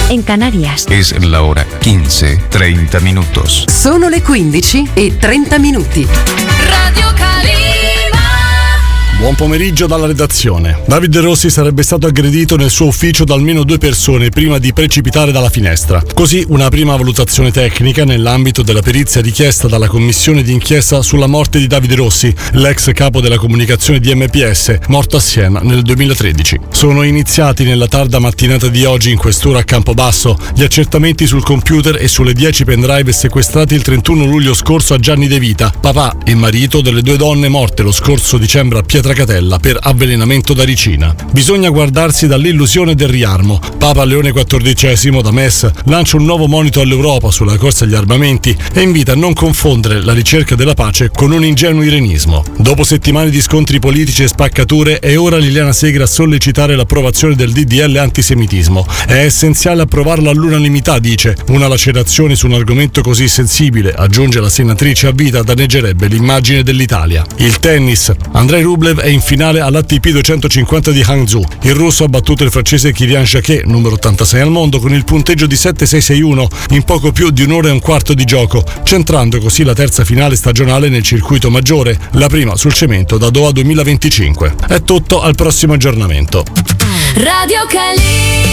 en Canarias. Es la hora 15:30 minutos. Sono le 15:30. Radio Calima. Buon pomeriggio dalla redazione. Davide Rossi sarebbe stato aggredito nel suo ufficio da almeno 2 persone prima di precipitare dalla finestra. Così una prima valutazione tecnica nell'ambito della perizia richiesta dalla commissione d'inchiesta sulla morte di Davide Rossi, l'ex capo della comunicazione di MPS, morto a Siena nel 2013. Sono iniziati nella tarda mattinata di oggi in questura a Campobasso gli accertamenti sul computer e sulle 10 pendrive sequestrati il 31 luglio scorso a Gianni De Vita, papà e marito delle 2 donne morte lo scorso dicembre a Pietracatella per avvelenamento da ricina. Bisogna guardarsi dall'illusione del riarmo. Papa Leone XIV da Metz lancia un nuovo monito all'Europa sulla corsa agli armamenti e invita a non confondere la ricerca della pace con un ingenuo irenismo. Dopo settimane di scontri politici e spaccature è ora Liliana Segre a sollecitare l'approvazione del DDL antisemitismo. È essenziale approvarlo all'unanimità, dice. Una lacerazione su un argomento così sensibile, aggiunge la senatrice a vita, danneggerebbe l'immagine dell'Italia. Il tennis. Andrei Rublev è in finale all'ATP 250 di Hangzhou. Il russo ha battuto il francese Kylian Jacquet, numero 86 al mondo, con il punteggio di 7-6-6-1 in poco più di un'ora e un quarto di gioco, centrando così la terza finale stagionale nel circuito maggiore, la prima sul cemento da Doha 2025. È tutto, al prossimo aggiornamento. Radio Calima.